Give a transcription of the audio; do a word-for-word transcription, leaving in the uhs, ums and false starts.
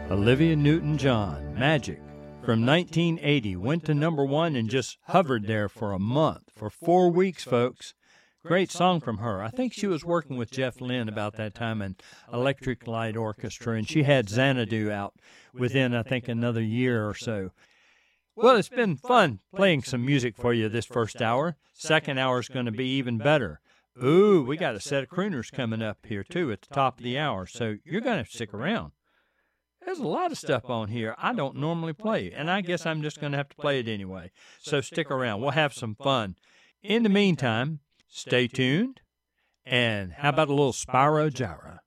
Olivia Newton-John, Magic, from nineteen eighty, went to number one and just hovered there for a month, for four weeks, folks. Great song from her. I think she was working with Jeff Lynne about that time in Electric Light Orchestra, and she had Xanadu out within, I think, another year or so. Well, it's been fun playing some music for you this first hour. Second hour is going to be even better. Ooh, we got a set of crooners coming up here, too, at the top of the hour, so you're going to have to stick around. There's a lot of stuff on here I don't normally play, and I guess I'm just going to have to play it anyway. So stick around. We'll have some fun. In the meantime, stay tuned, and how about a little Spyro Gyra?